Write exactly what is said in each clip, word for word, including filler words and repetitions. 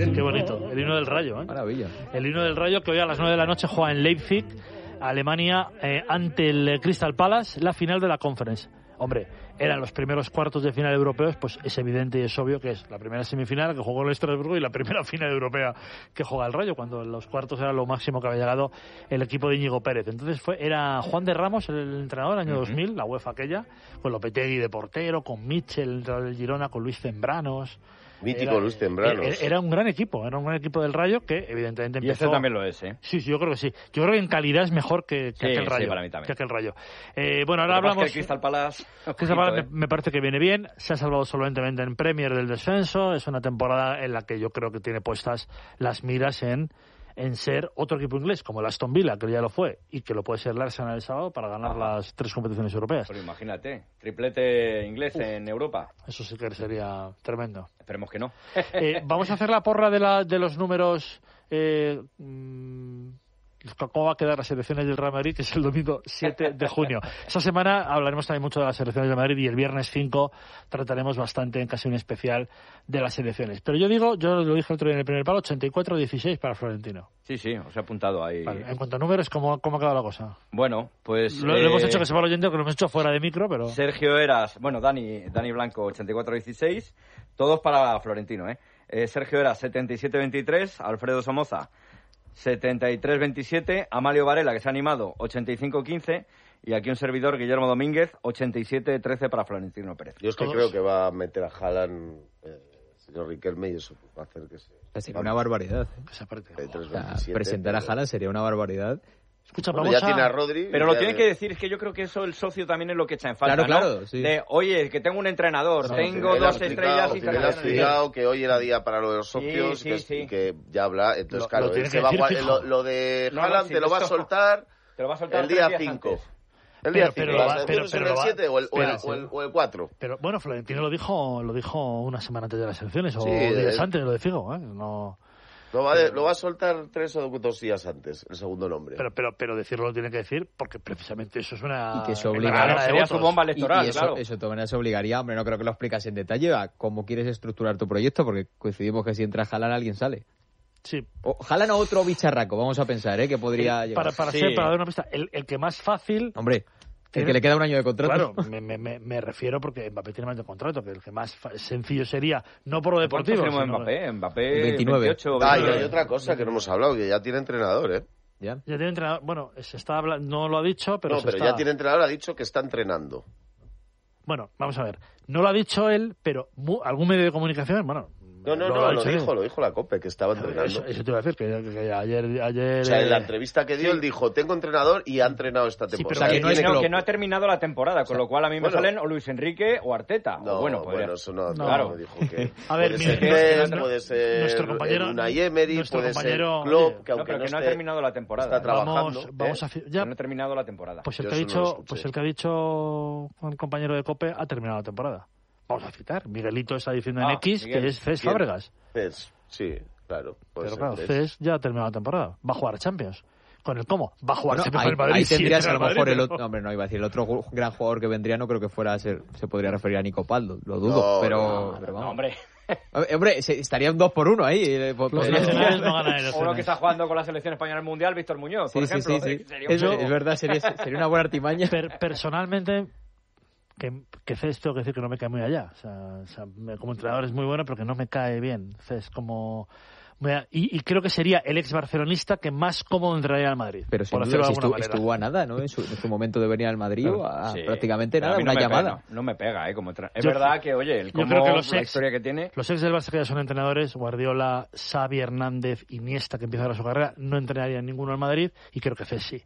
Qué bonito. El himno del Rayo, ¿eh? Maravilla. El himno del Rayo que hoy a las nueve de la noche juega en Leipzig, Alemania, eh, ante el Crystal Palace, la final de la Conference. Hombre, eran los primeros cuartos de final europeos, pues es evidente y es obvio que es la primera semifinal que jugó el Estrasburgo y la primera final europea que juega el Rayo, cuando en los cuartos era lo máximo que había llegado el equipo de Íñigo Pérez. Entonces fue era Juan de Ramos el entrenador, año uh-huh. dos mil, la UEFA aquella, con Lopetegui de portero, con Mitchell del Girona, con Luis Zembranos. Mítico era, Luis Zembranos. Era, era un gran equipo, era un gran equipo del Rayo que evidentemente empezó... Y este también lo es, ¿eh? Sí, sí, yo creo que sí. Yo creo que en calidad es mejor que, que sí, aquel Rayo. Sí, para mí también. Que aquel Rayo. Eh, bueno, ahora hablamos... Que el Crystal Palace... Crystal Palace eh. me, me parece que viene bien. Se ha salvado solventemente en Premier del descenso. Es una temporada en la que yo creo que tiene puestas las miras en... en ser otro equipo inglés, como el Aston Villa, que ya lo fue, y que lo puede ser el Arsenal el sábado para ganar Ajá. las tres competiciones europeas. Pero imagínate, triplete inglés Uf, en Europa. Eso sí que sería tremendo. Esperemos que no. eh, vamos a hacer la porra de, la, de los números... Eh, mmm, ¿Cómo va a quedar las selecciones del Real Madrid? Que es el domingo siete de junio. Esta semana hablaremos también mucho de las selecciones del Madrid y el viernes cinco trataremos bastante, en casi un especial, de las selecciones. Pero yo digo, yo lo dije el otro día en el primer palo, ochenta y cuatro dieciséis para Florentino. Sí, sí, os he apuntado ahí. Vale, en cuanto a números, ¿cómo, cómo ha quedado la cosa? Bueno, pues... Lo, eh, lo hemos hecho que se va el oyente, que lo hemos hecho fuera de micro, pero... Sergio Eras, bueno, Dani, Dani Blanco, ochenta y cuatro dieciséis, todos para Florentino, ¿eh? eh Sergio Eras, setenta y siete veintitrés, Alfredo Somoza, setenta y tres veintisiete, Amalio Varela, que se ha animado, ochenta y cinco quince, y aquí un servidor, Guillermo Domínguez, ochenta y siete trece para Florentino Pérez. Yo es que ¿Todos? creo que va a meter a Haaland eh, el señor Riquelme, y eso va a hacer que se... Sería una barbaridad. ¿eh? Esa parte. O sea, presentar a Haaland sería una barbaridad. Escucha, bueno, vamos ya a... tiene a Rodri. Pero lo ya... tiene que decir, es que yo creo que eso el socio también es lo que echa en falta, claro, ¿no? Claro, sí. De, oye, que tengo un entrenador, no, tengo sí, dos estrellas y... Él ha explicado que hoy era día para lo de los socios, sí, sí, que, sí. y que ya habla, entonces lo, claro, lo, él se va a, lo, lo de no, Haaland no, sí, te, lo va a soltar te lo va a soltar el día cinco. El día cinco, ¿las elecciones en el siete o el, o, el, o, el, o el cuatro? Pero bueno, Florentino lo dijo lo dijo una semana antes de las elecciones, o sí, días de, antes, lo de Figo, ¿eh? No... Lo va, de, lo va a soltar tres o dos días antes, el segundo nombre. Pero pero pero decirlo lo tiene que decir porque precisamente eso es una... Y que se obliga claro, sería su bomba electoral, y, y eso, claro. Eso de todas maneras obligaría, hombre, no creo que lo explicas en detalle, a cómo quieres estructurar tu proyecto, porque coincidimos que si entra Haaland alguien sale. Sí. O Haaland o otro bicharraco, vamos a pensar, ¿eh? Que podría eh, llegar. Para, para, sí. ser, para dar una pista, el, el que más fácil... Hombre... El Tiene, que le queda un año de contrato. Claro, me, me, me refiero porque Mbappé tiene más de contrato, que el que más sencillo sería, no por lo deportivo. ¿Cuánto sino... Mbappé? Mbappé veintinueve. veintiocho, Ah, veintinueve. y hay otra cosa que no hemos hablado, que ya tiene entrenador, ¿eh? ¿Ya? Ya tiene entrenador, bueno, se está hablando, no lo ha dicho, pero No, se pero está... ya tiene entrenador, ha dicho que está entrenando. Bueno, vamos a ver, no lo ha dicho él, pero mu- algún medio de comunicación, bueno... No, no, lo no, lo dicho dijo, él. lo dijo la COPE, que estaba entrenando. Eso, eso te iba a decir, que, que, que ayer... ayer o sea, en la eh, entrevista que dio, sí. él dijo, tengo entrenador y ha entrenado esta Sí, temporada. pero o sea, que no es no, lo- que no ha terminado la temporada, con lo cual a mí me bueno, salen o Luis Enrique o Arteta. No, o bueno, bueno, podría... eso no, No. claro. Me dijo que A ver, puede mire, ser que- Pep, que- puede ser nuestro compañero- Unai Emery, nuestro puede compañero- ser Klopp, oye, que No, aunque pero no, que no ha esté, terminado la temporada. está trabajando. Vamos, vamos ¿eh? a... Que Ya, no ha terminado la temporada. pues el Yo que ha eso no lo dicho, escuché. pues el que ha dicho un compañero de COPE ha terminado la temporada. Vamos a citar, Miguelito está diciendo en Ah, X Miguel. que es Cés ¿Quién? Fábregas. Cés, sí, claro. puede Pero ser claro, Cés. Cés ya ha terminado la temporada. Va a jugar a Champions. ¿Con el cómo? Va a jugar Bueno, Champions ahí, con el Madrid. ahí sí, tendrías con a lo el mejor Madrid, el pero- otro... No, hombre, no iba a decir, el otro gu- gran jugador que vendría no creo que fuera a ser... Se podría referir a Nico Paldo, lo dudo, No, pero... no, pero No, vamos. hombre. Eh, Hombre, se- estaría un dos por uno ahí. eh, Los podría- nacionales no ganan O uno que elecciones. está jugando con la selección española al Mundial, Víctor Muñoz, por Sí, sí, ejemplo. sí, sí. Sería un Es, juego. es verdad, sería, sería una buena artimaña. Per- personalmente, que, que Cés tengo que decir que no me cae muy allá. O sea, o sea, me- como entrenador es muy bueno, pero que no me cae bien. Cés como... me- Y, y creo que sería el ex barcelonista que más cómodo entraría al Madrid. Pero sin por duda, decirlo de si alguna estuvo, manera. estuvo a nada, ¿no? En su, en su momento de venir al Madrid, o a Sí. prácticamente Pero a nada, mí no una me llamada. pega, no, no me pega, ¿eh? Como tra- es Yo- verdad que, oye, el yo cómo, creo que los la ex- historia que tiene... Los ex del Barça que ya son entrenadores, Guardiola, Xavi Hernández, Iniesta, que empieza ahora su carrera, no entrenarían ninguno al Madrid, y creo que Cés sí.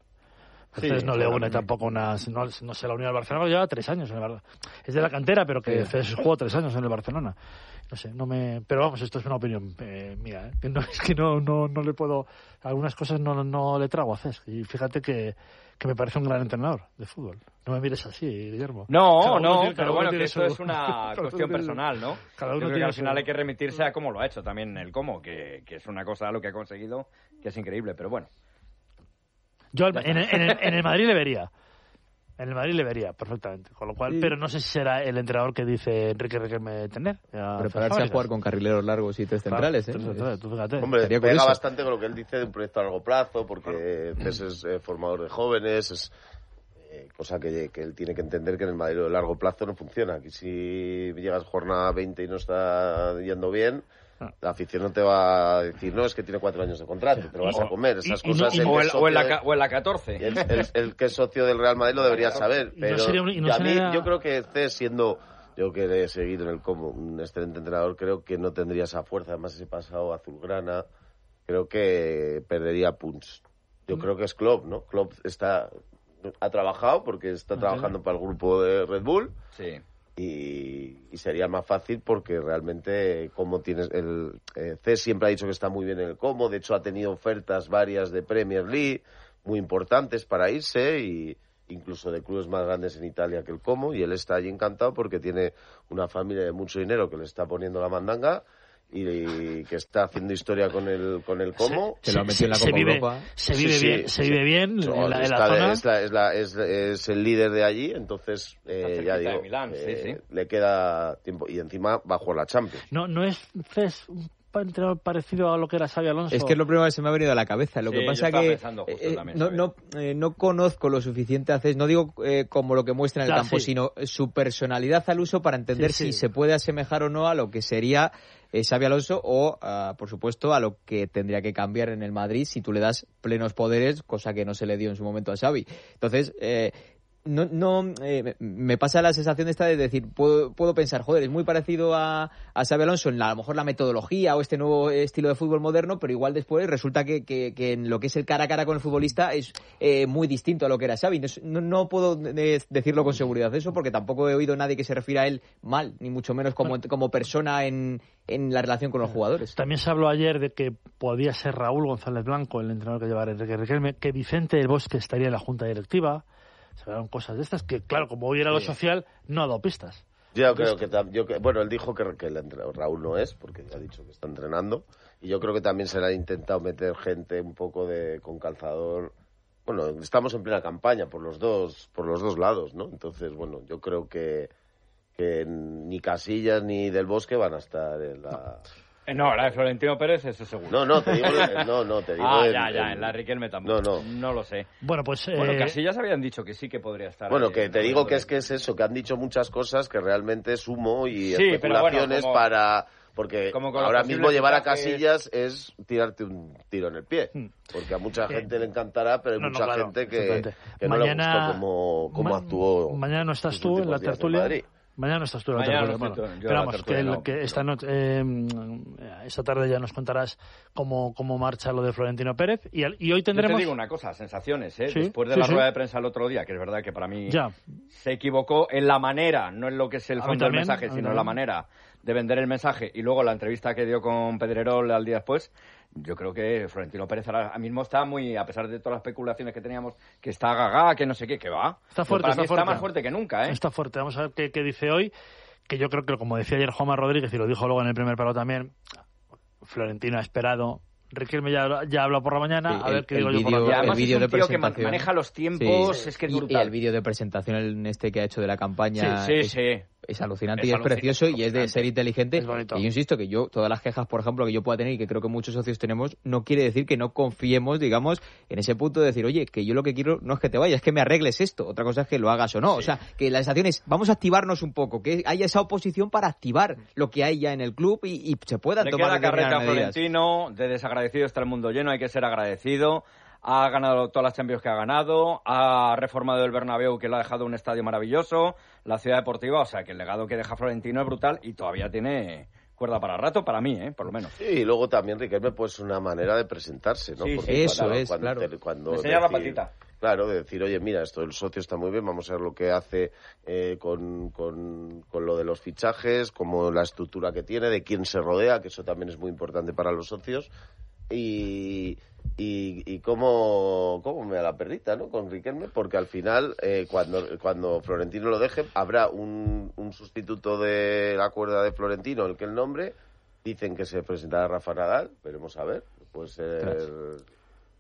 Sí, Cés no le claro. une tampoco unas... No, no se la unió al Barcelona, lleva tres años en el Barcelona. Es de la cantera, pero que Cés jugó tres años en el Barcelona. No sé, no me... Pero vamos, esto es una opinión eh, mía, ¿eh? Que no, es que no, no, no le puedo... Algunas cosas no, no le trago a Cés. Y fíjate que, que me parece un gran entrenador de fútbol. No me mires así, Guillermo. No, Cada uno no, tiene- cada pero uno bueno, tiene que esto su- es una cada uno cuestión tiene su- personal, ¿no? cada Yo uno creo que tiene al final su- hay que remitirse a cómo lo ha hecho también el cómo, que, que es una cosa lo que ha conseguido que es increíble, pero bueno. Yo al- en, el- en, el, en el Madrid le vería. En el Madrid le vería perfectamente, con lo cual, Sí. pero no sé si será el entrenador que dice Enrique Riquelme tener. a Prepararse a jugar con carrileros largos y tres centrales, ¿eh? Tres centrales, tú fíjate. Hombre, Sería pega curioso. bastante con lo que él dice de un proyecto a largo plazo, porque Cés es eh, formador de jóvenes, es eh, cosa que, que él tiene que entender que en el Madrid de largo plazo no funciona. Aquí si llegas jornada veinte y no está yendo bien, la afición no te va a decir, no, es que tiene cuatro años de contrato, te lo vas a comer. Esas y- y no- cosas... y- el O, que el- es o en la, socio ca- o en la catorce. de- el, el- el que es socio del Real Madrid lo debería saber, Y no pero sería un- y no y a mí sería- yo creo que Cés, siendo... Yo que he seguido en el Como, un excelente entrenador, creo que no tendría esa fuerza, además ese pasado azulgrana, creo que perdería punch. Yo creo que es Klopp, ¿no? Klopp está, ha trabajado porque está trabajando para el grupo de Red Bull Sí. y, y sería más fácil porque realmente como tienes el eh, C siempre ha dicho que está muy bien en el Como, de hecho ha tenido ofertas varias de Premier League muy importantes para irse y incluso de clubes más grandes en Italia que el Como, y él está allí encantado porque tiene una familia de mucho dinero que le está poniendo la mandanga y que está haciendo historia con el con el Como. Se lo ha metido en la se Copa vive, Europa. Se Sí, vive sí, bien, sí, se sí. vive bien No, en la, en está la de- zona. es, la- es la- es- es el líder de allí, entonces eh, cerquita ya de digo, Milán, sí, eh, sí. le queda tiempo y encima va a jugar la Champions. No, no es Cés un pa- entrenador parecido a lo que era Xabi Alonso. Es que es lo primero que se me ha venido a la cabeza. Lo Sí, que yo pasa estaba que pensando justo eh, también, no, Xavi. no, eh, no conozco lo suficiente a Cés, no digo eh, como lo que muestra en el Ya, campo, sí. sino su personalidad al uso para entender Sí, sí. si se puede asemejar o no a lo que sería eh, Xabi Alonso o, ah, por supuesto, a lo que tendría que cambiar en el Madrid si tú le das plenos poderes, cosa que no se le dio en su momento a Xavi. Entonces, eh, no, no eh, me pasa la sensación esta de decir, puedo, puedo pensar, joder, es muy parecido a, a Xabi Alonso en la, a lo mejor la metodología o este nuevo estilo de fútbol moderno, pero igual después resulta que, que, que en lo que es el cara a cara con el futbolista es eh, muy distinto a lo que era Xavi. No, es- no, no puedo eh, decirlo con seguridad eso, porque tampoco he oído a nadie que se refiera a él mal, ni mucho menos como, como persona en, en la relación con los jugadores. También se habló ayer de que podía ser Raúl González Blanco, el entrenador que llevara Enrique Riquelme, que Vicente del Bosque estaría en la junta directiva. Se hablaron cosas de estas que, claro, como hoy era lo Sí. social, no ha dado pistas. Yo creo que, tam- yo que- bueno, él dijo que, que el entrenador Raúl no es, porque ya ha dicho que está entrenando, y yo creo que también se le ha intentado meter gente un poco de con calzador. Bueno, estamos en plena campaña por los dos, por los dos lados, ¿no? Entonces, bueno, yo creo que, que ni Casillas ni Del Bosque van a estar en la. Eh, No, la de Florentino Pérez, eso seguro. No, no, te digo, eh, no, no, te digo. Ah, en- ya, ya, en- en la Riquelme tampoco. No, no. No lo sé. Bueno, pues... Bueno, eh, Casillas habían dicho que sí que podría estar. Bueno, ahí, que te ¿no? digo que es que es eso, que han dicho muchas cosas que realmente es humo y Sí, pero bueno, especulaciones como- para... Porque como con los ahora posibles mismo llevar a fichajes- Casillas es tirarte un tiro en el pie. Porque a mucha gente le encantará, pero hay No, no, mucha claro, gente que, exactamente. que no Mañana- le gustó cómo, cómo ma- actuó. Mañana no estás los tú en últimos la días en tertulia. Madrid. Mañana no estás tú en la Mañana tertulia. no estoy bueno, tú, yo pero en la vamos, tertulia que, no, que pero- esta, noche, eh, esta tarde ya nos contarás cómo, cómo marcha lo de Florentino Pérez. Y, al- y hoy Yo tendremos... te digo una cosa, sensaciones, ¿eh? Sí, Después de sí, la sí. rueda de prensa el otro día, que es verdad que para mí Ya. se equivocó en la manera, no en lo que es el A mí fondo del también, mensaje, a mí sino en también. la manera de vender el mensaje, y luego la entrevista que dio con Pedrerol al día después, yo creo que Florentino Pérez ahora mismo está muy, a pesar de todas las especulaciones que teníamos, que está gaga, que no sé qué, que va. Está fuerte, Para está mí fuerte. está más fuerte que nunca, ¿eh? Está fuerte. Vamos a ver qué, qué dice hoy. Que yo creo que, como decía ayer Juanma Rodríguez, y lo dijo luego en el primer paro también, Florentino ha esperado. Riquelme ya, ya habló por la mañana. Sí, a ver el- qué el digo yo por vídeo- la Y mañana. además el es vídeo un de tío que man- presentación. maneja los tiempos, Sí. es que es Y- brutal. Y el vídeo de presentación en este que ha hecho de la campaña Sí, sí, es, sí. es alucinante Es y es alucinante, precioso y es de alucinante. ser inteligente. Es bonito. Y yo insisto que yo, todas las quejas, por ejemplo, que yo pueda tener y que creo que muchos socios tenemos, no quiere decir que no confiemos, digamos, en ese punto de decir, oye, que yo lo que quiero no es que te vayas, es que me arregles esto. Otra cosa es que lo hagas o no. O sea, que la sensación es, vamos a activarnos un poco, que haya esa oposición para activar lo que hay ya en el club y, y se puedan Le tomar queda carreta a determinadas medidas. Florentino, de desagradecido está el mundo lleno, hay que ser agradecido. Ha ganado todas las Champions que ha ganado, ha reformado el Bernabéu, que lo ha dejado un estadio maravilloso, la ciudad deportiva, o sea que el legado que deja Florentino es brutal y todavía tiene cuerda para rato, para mí, ¿eh? Por lo menos. Sí, y luego también Riquelme, pues una manera de presentarse, ¿no? Sí, Porque sí. Eso es, cuando, claro. te- cuando De enseñar la decir- patita. Claro, de decir, oye, mira, esto el socio está muy bien, vamos a ver lo que hace eh, con, con, con lo de los fichajes, como la estructura que tiene, de quién se rodea, que eso también es muy importante para los socios. Y, y, y cómo, cómo me da la perrita, ¿no? Con Riquelme, porque al final, eh, cuando, cuando Florentino lo deje, habrá un, un sustituto de la cuerda de Florentino, el que el nombre. Dicen que se presentará Rafa Nadal, veremos a ver. Puede ser.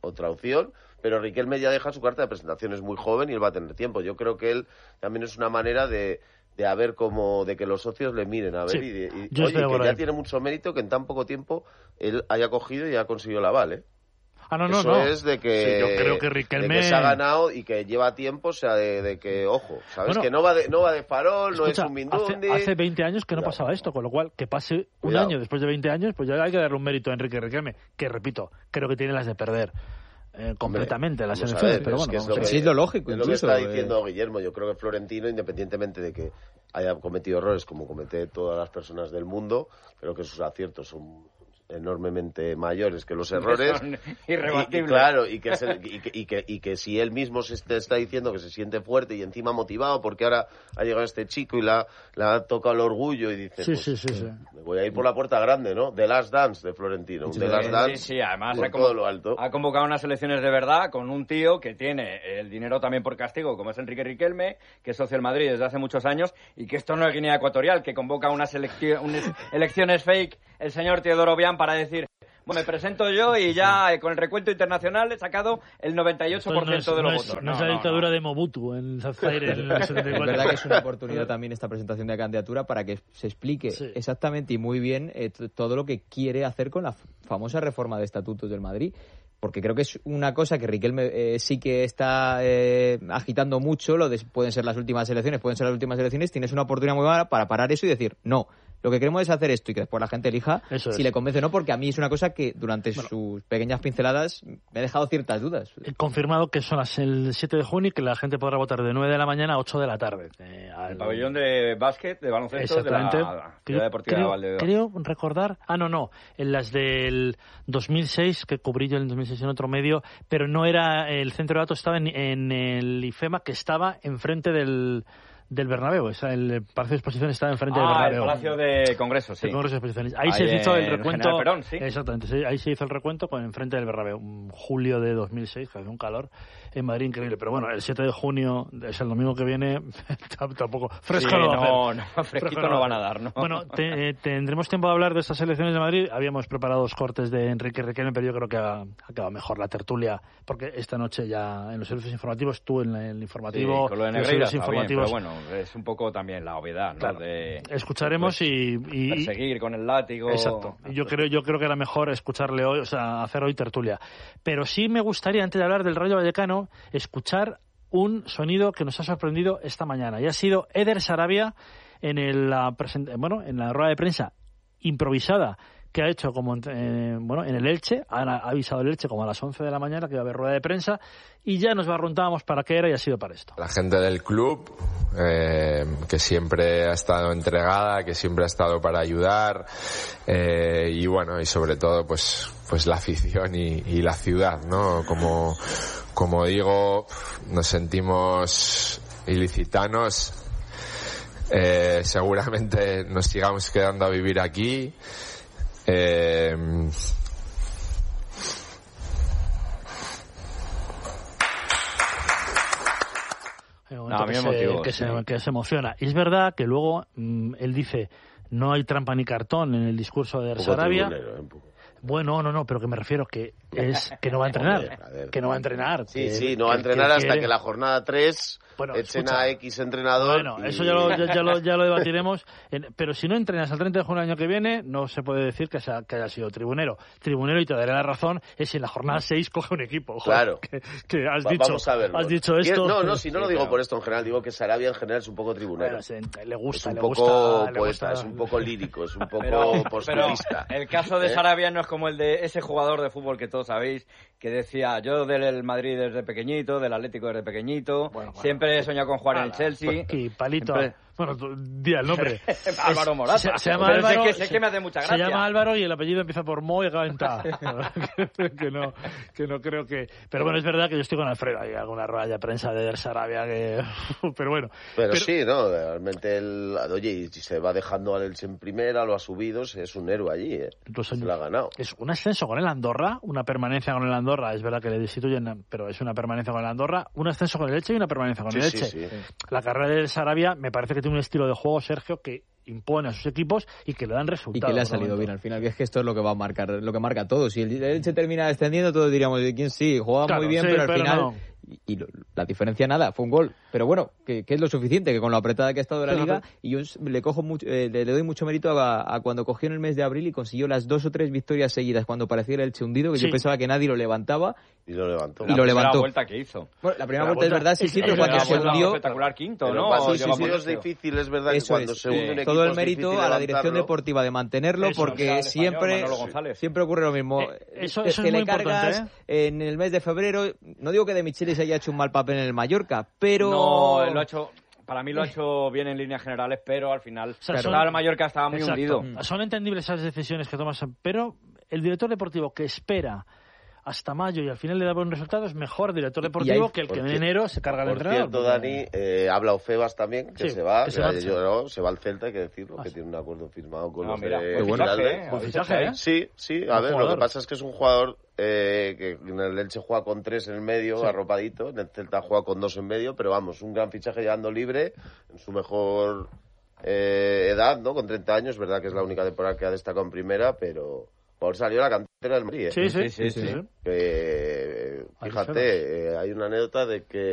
otra opción, pero Riquelme ya deja su carta de presentación, es muy joven y él va a tener tiempo. Yo creo que él también es una manera de, de a ver cómo, de que los socios le miren, a ver, sí, y, de, y yo oye, que ya ahí. Tiene mucho mérito que en tan poco tiempo él haya cogido y haya conseguido el aval, ¿eh? Ah, no, no, Eso no. es de que, sí, yo creo que Riquelme... de que se ha ganado y que lleva tiempo, o sea, de, de que, ojo, ¿sabes? Bueno, que no va de, no va de farol, escucha, no es un Mindundi. Hace, hace veinte años que no Cuidado. pasaba esto, con lo cual, que pase un Cuidado. año después de veinte años, pues ya hay que darle un mérito a Enrique Riquelme, que repito, creo que tiene las de perder eh, completamente Hombre, las vamos a elecciones, ver, pero es bueno, que es vamos lo a ver. que- Sí, es lo lógico, Es lo que incluso, está eh. diciendo Guillermo. Yo creo que Florentino, independientemente de que haya cometido errores como cometen todas las personas del mundo, creo que sus aciertos son enormemente mayores que los errores. Son Y, y irrebatibles. claro, y que, es el- y, que, y, que, y que si él mismo se está, está diciendo que se siente fuerte y encima motivado porque ahora ha llegado este chico y la, la ha tocado el orgullo y dice, Sí, pues, sí, sí, sí. me voy a ir por la puerta grande, ¿no? The Last Dance de Florentino. Sí, The Last sí, Dance Sí, sí, además por ha, todo convo- lo alto. ha convocado unas elecciones de verdad con un tío que tiene el dinero también por castigo, como es Enrique Riquelme, que es socio del Madrid desde hace muchos años, y que esto no es Guinea Ecuatorial, que convoca unas, electi- unas elecciones fake el señor Teodoro Bian para decir, bueno, me presento yo y ya eh, con el recuento internacional he sacado el noventa y ocho por ciento Entonces, de no los es, votos. no es No, la no, dictadura no. de Mobutu en Zaire en el setenta y Es cuatro. verdad que es una oportunidad también esta presentación de candidatura para que se explique Sí. exactamente y muy bien eh, t- todo lo que quiere hacer con la f- famosa reforma de estatutos del Madrid. Porque creo que es una cosa que Riquelme eh, sí que está eh, agitando mucho, lo de, pueden ser las últimas elecciones, pueden ser las últimas elecciones, tienes una oportunidad muy buena para parar eso y decir, no, lo que queremos es hacer esto y que después la gente elija Eso si es. le convence o no, porque a mí es una cosa que durante sus pequeñas pinceladas me ha dejado ciertas dudas. He confirmado que son las el siete de junio y que la gente podrá votar de nueve de la mañana a ocho de la tarde. Eh, al- El pabellón de básquet, de baloncesto de la Exactamente. Ciudad Deportiva de creo, Valdebebas. creo recordar... Ah, no, no. En las del dos mil seis, que cubrí yo en el dos mil seis en otro medio, pero no era... El centro de datos estaba en, en el IFEMA, que estaba enfrente del, del Bernabéu. O sea, el Palacio de Exposiciones estaba enfrente del Ah, el Bernabéu. Palacio de Congresos, sí. El Congreso de Exposiciones. Ahí, Ahí se hizo el en recuento... General Perón, sí. Exactamente. sí, Ahí se hizo el recuento con enfrente del Bernabéu. Un julio de dos mil seis, que hace un calor en Madrid increíble. Pero bueno, el siete de junio, es el domingo que viene, tampoco... Fresco Sí, no va a no, hacer. no, fresquito no van a dar, ¿no? Bueno, te- eh, tendremos tiempo de hablar de estas elecciones de Madrid. Habíamos preparado dos cortes de Enrique Riquelme, pero yo creo que ha, ha quedado mejor la tertulia, porque esta noche ya en los servicios informativos, tú en el Sí, informativo, con lo de en los Negreira servicios está bien, informativos, pero bueno, es un poco también la obviedad, ¿no? Claro. De escucharemos pues, y, y- perseguir con el látigo. Exacto. Yo creo, yo creo que era mejor escucharle hoy, o sea, hacer hoy tertulia. Pero sí me gustaría, antes de hablar del Rayo Vallecano, escuchar un sonido que nos ha sorprendido esta mañana. Y ha sido Eder Sarabia en el, la present- bueno, en la rueda de prensa improvisada que ha hecho como eh, bueno en el Elche, ha, ha avisado el Elche como a las once de la mañana que iba a haber rueda de prensa y ya nos preguntábamos para qué era y ha sido para esto. La gente del club, eh, que siempre ha estado entregada, que siempre ha estado para ayudar, eh, y bueno, y sobre todo pues pues la afición y, y la ciudad, ¿no? Como, como digo, nos sentimos ilicitanos, eh, seguramente nos sigamos quedando a vivir aquí. Eh, Hay un No, momento a mí que, me se, motivó, que, sí. se, que se emociona. Y es verdad que luego mmm, él dice no hay trampa ni cartón en el discurso de Un poco Sarabia. tribunero, ¿eh? Un poco. Bueno, no, no, pero que me refiero que es que no va a entrenar, Joder, a ver. que no va a entrenar. Sí, que- sí, no va a que- entrenar que hasta quiere- que la jornada tres Bueno, echen escucha. a X entrenador. Bueno, y- eso ya lo, ya, ya lo, ya lo debatiremos. En- pero si no entrenas al treinta de junio del año que viene, no se puede decir que, sea, que haya sido tribunero. Tribunero, y te daré la razón, es si en la jornada seis coge un equipo. Joder, Claro. Que, que has, Va- dicho, vamos a verlo. has dicho esto. No, no, si no Sí, lo digo claro. por esto en general, digo que Sarabia en general es un poco tribunero. Bueno, se- le Es gusta, un le poco gusta. le poeta, gusta. es un poco lírico, es un poco Pero, pero posturista. el caso de ¿Eh? Sarabia no es como el de ese jugador de fútbol que todos sabéis, que decía, yo del Madrid desde pequeñito, del Atlético desde pequeñito, Bueno, bueno. siempre he soñado con jugar en el Chelsea. Aquí, palito. Siempre- Bueno, tú, di el nombre. Álvaro Es- Morata. Se, se llama Pero sé Álvaro. que- sé que me hace mucha Se gracia. llama Álvaro y el apellido empieza por Mo y acaba en Ta. que, no, que no creo que. Pero bueno, es verdad que yo estoy con Alfredo. Hay alguna rueda de prensa de Der Sarabia que. Pero bueno. Pero, sí, ¿no? Realmente, el, oye, y si se va dejando al Elche en primera, lo ha subido, es un héroe allí, ¿eh? Incluso Se lo ha ganado. Es un ascenso con el Andorra, una permanencia con el Andorra. Es verdad que le destituyen, pero es una permanencia con el Andorra, un ascenso con el Elche y una permanencia con Sí, el sí, Elche. sí. La carrera de Sarabia me parece que tiene un estilo de juego, Sergio, que impone a sus equipos y que le dan resultados. Y que le ha salido bien al final, que es que esto es lo que va a marcar, lo que marca todo. Si el Elche termina descendiendo, todos diríamos, ¿quién sí? Juega claro, muy bien, sí, pero al pero final... no. Y, y lo, la diferencia nada, fue un gol. Pero bueno, que, que es lo suficiente, que con lo apretada que ha estado la Pero, Liga, pero... y yo le cojo mucho, eh, le, le doy mucho mérito a, a cuando cogió en el mes de abril y consiguió las dos o tres victorias seguidas cuando parecía el Elche hundido, que sí. yo pensaba que nadie lo levantaba. Y lo levantó. Y lo levantó. La vuelta que hizo. Bueno, la primera la vuelta, vuelta es verdad, sí, sí, pero es cuando la se vuelta hundió... espectacular quinto, Pero ¿no? cuando Sí, sí, sí, sí. es difícil, es verdad que Eso cuando es, se hunde un equipo todo el es mérito difícil a la dirección levantarlo. deportiva de mantenerlo, Eso, porque el español, siempre Manolo González. siempre ocurre lo mismo. Eh, eso- Te- eso que es le muy cargas importante, en el mes de febrero. No digo que De Michelis haya hecho un mal papel en el Mallorca, pero No, él lo ha hecho... Para mí lo ha hecho bien en líneas generales, pero al final... sea, Claro, son- el Mallorca estaba muy Exacto. hundido. Son entendibles esas decisiones que tomas, pero el director deportivo que espera hasta mayo y al final le da buenos resultados, mejor director deportivo ahí, que el que en por enero se carga el Por entrenador. cierto, Dani, eh, habla Ofebas también, que Sí, se va, que se que marcha. lloró, se va al Celta, hay que decirlo, Ah, que sí. tiene un acuerdo firmado con No, los mira, de buen Giraldez. fichaje, ¿eh? Buen fichaje, ¿eh? Sí, sí, a Buen ver, jugador. lo que pasa es que es un jugador eh, que en el Elche juega con tres en el medio, Sí. arropadito, en el Celta juega con dos en medio, pero vamos, un gran fichaje llegando libre, en su mejor eh, edad, ¿no? Con treinta años, verdad que es la única temporada que ha destacado en primera, pero por salió a la cantera del Madrid, ¿eh? Sí, sí, Sí, sí, sí, sí. sí. Que, Ahí fíjate, eh, hay una anécdota de que